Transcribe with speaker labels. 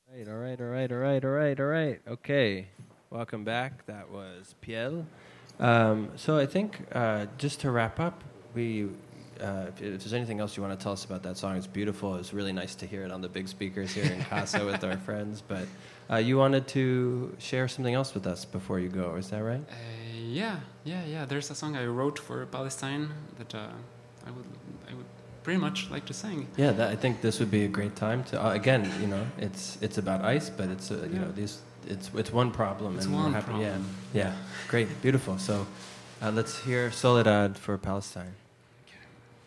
Speaker 1: Right, all right, all right, all right, all right, all right. Okay, welcome back. That was Piel. So I think just to wrap up, if there's anything else you want to tell us about that song, it's beautiful. It was really nice to hear it on the big speakers here in Casa with our friends. But you wanted to share something else with us before you go, is that right?
Speaker 2: Yeah. There's a song I wrote for Palestine that I would pretty much like to sing.
Speaker 1: Yeah, I think this would be a great time to. Again, it's about ice, but it's it's one problem.
Speaker 2: It's
Speaker 1: and
Speaker 2: one
Speaker 1: we're happy,
Speaker 2: problem.
Speaker 1: Yeah, great, beautiful. So let's hear Soledad for Palestine.